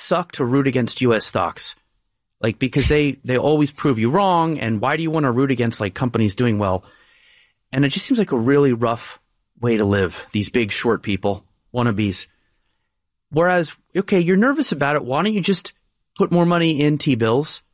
suck to root against U.S. stocks. Like, because they always prove you wrong, and why do you want to root against, like, companies doing well? And it just seems like a really rough way to live, these big short people, wannabes. Whereas, okay, you're nervous about it. Why don't you just put more money in T-bills